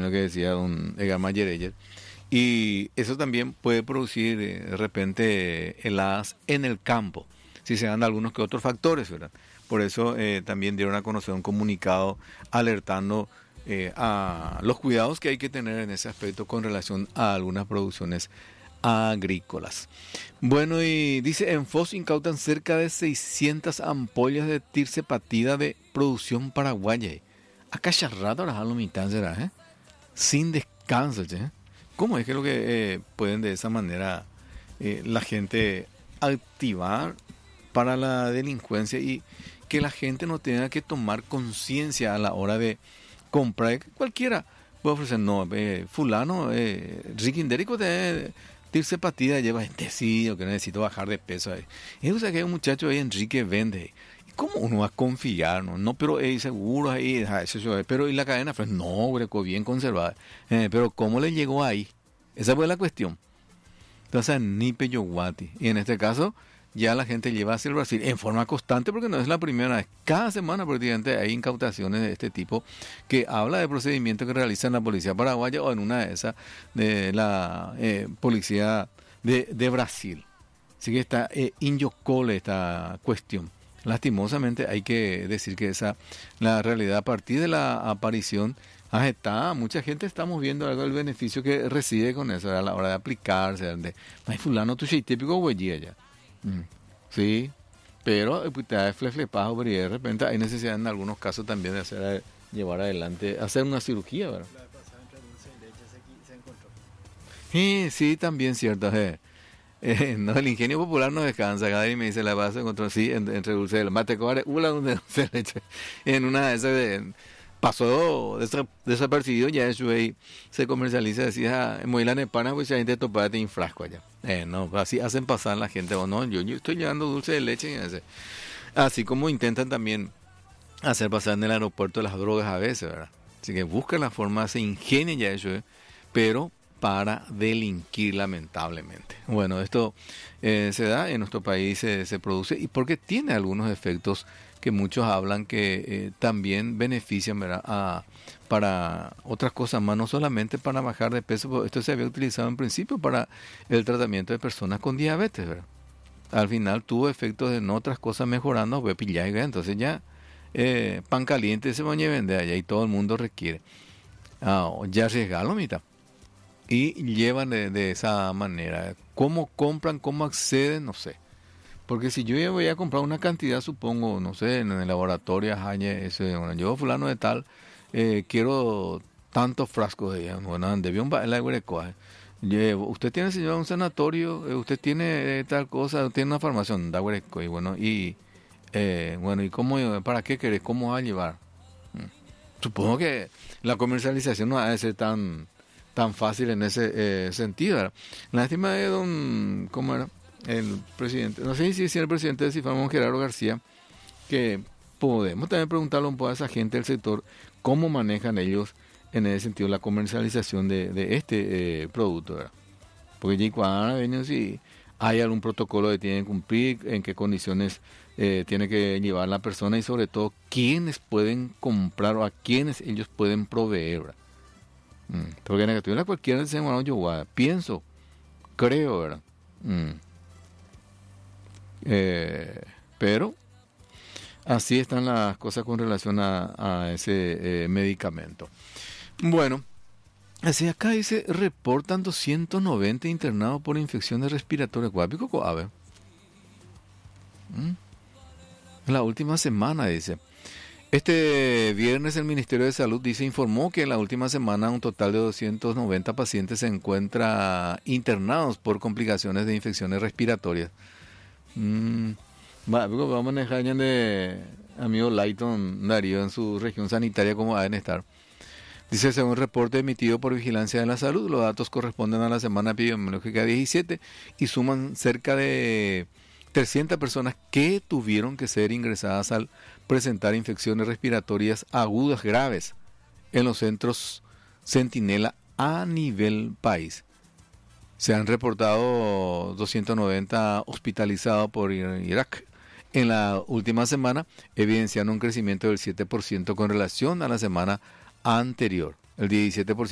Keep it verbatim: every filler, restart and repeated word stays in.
también lo que decía don Edgar Mayereyer. Y eso también puede producir eh, de repente heladas en el campo, si se dan algunos que otros factores, ¿verdad? Por eso eh, también dieron a conocer un comunicado alertando eh, a los cuidados que hay que tener en ese aspecto con relación a algunas producciones agrícolas. Bueno, y dice, en Foz incautan cerca de seiscientas ampollas de tirsepatida de producción paraguaya. Acá ya rato ahora lo mitad será, ¿eh? Sin descanso, ¿eh? ¿Cómo es que lo que eh, pueden de esa manera eh, la gente activar para la delincuencia y que la gente no tenga que tomar conciencia a la hora de comprar? Cualquiera puede ofrecer, no, eh, fulano, eh, riquindérico de tirsepatida lleva gente, sí, o que necesito bajar de peso. Eh. Y o sea que hay un muchacho ahí, Enrique, vende. ¿Cómo uno va a confiar? No, no pero eh, seguro ahí, eso, eso, pero y la cadena, pues no, greco, bien conservada. Eh, pero ¿cómo le llegó ahí? Esa fue la cuestión. Entonces, ni peyoguati. Y en este caso, ya la gente lleva hacia el Brasil en forma constante, porque no es la primera vez. Cada semana prácticamente hay incautaciones de este tipo que habla de procedimientos que realiza la policía paraguaya o en una de esas de la eh, policía de, de Brasil. Así que está eh, inyocole esta cuestión. Lastimosamente hay que decir que esa la realidad a partir de la aparición ah, está, mucha gente estamos viendo algo del beneficio que recibe con eso a la hora de aplicarse, de ay fulano tu típico güey ya. Mm, sí, pero pues, te da fleflepajo, pero de repente hay necesidad en algunos casos también de hacer llevar adelante, hacer una cirugía, ¿verdad? Sí, sí, también cierto, eh. Eh, no, el ingenio popular no descansa. Cada día me dice la base encontró sí en, entre dulce de leche. Mate cobre, una donde dulce de leche. En una de esas de, pasó desapercibido, ya eso ahí se comercializa, decía, en Moilán Nepana, pues la gente topa de un frasco allá. Eh, no, así hacen pasar la gente, o no, yo, yo estoy llevando dulce de leche. Y ese. Así como intentan también hacer pasar en el aeropuerto las drogas a veces, ¿verdad? Así que buscan la forma, se ingenian ya eso, ¿eh? Pero para delinquir lamentablemente. Bueno, esto eh, se da en nuestro país, eh, se produce y porque tiene algunos efectos que muchos hablan que eh, también benefician, ¿verdad? A, para otras cosas más, no solamente para bajar de peso. Esto se había utilizado en principio para el tratamiento de personas con diabetes, ¿verdad? Al final tuvo efectos en otras cosas mejorando, voy a pillar, ¿verdad? Entonces ya eh, pan caliente se va a vender allá y todo el mundo requiere. Ah, ya arriesgarlo, mitad. Y llevan de, de esa manera. ¿Cómo compran? ¿Cómo acceden? No sé. Porque si yo ya voy a comprar una cantidad, supongo, no sé, en el laboratorio, ese, bueno, yo fulano de tal, eh, quiero tantos frascos de ella. Bueno, debió un baile de usted tiene, señor, un sanatorio, usted tiene eh, tal cosa, tiene una farmacia, da huereco, y bueno, y eh, bueno, ¿y cómo, para qué querés? ¿Cómo va a llevar? Hmm. Supongo que la comercialización no ha de ser tan tan fácil en ese eh, sentido. ¿Verdad? Lástima de don, ¿cómo era? El presidente, no sé si es el presidente de Cifamón, Gerardo García, que podemos también preguntarle un poco a esa gente del sector cómo manejan ellos en ese sentido la comercialización de, de este eh, producto, ¿verdad? Porque ya cuando ven si hay algún protocolo que tienen que cumplir, en qué condiciones eh, tiene que llevar la persona y sobre todo quiénes pueden comprar o a quiénes ellos pueden proveer, ¿verdad? Mm. Porque negativo la cualquiera se llama yo pienso, creo, ¿verdad? Mm. Eh, pero así están las cosas con relación a, a ese eh, medicamento. Bueno, así acá dice, reportan doscientos noventa internados por infecciones respiratorias. ¿Cuápico? A ver. Mm. La última semana, dice. Este viernes el Ministerio de Salud dice informó que en la última semana un total de doscientos noventa pacientes se encuentran internados por complicaciones de infecciones respiratorias. Mm, vamos a manejar ya de amigo Lighton Darío en su región sanitaria cómo deben estar. Dice, según un reporte emitido por Vigilancia de la Salud, los datos corresponden a la semana epidemiológica diecisiete y suman cerca de trescientas personas que tuvieron que ser ingresadas al presentar infecciones respiratorias agudas graves en los centros Centinela a nivel país. Se han reportado doscientos noventa hospitalizados por Irak en la última semana, evidenciando un crecimiento del siete por ciento con relación a la semana anterior. El diecisiete por ciento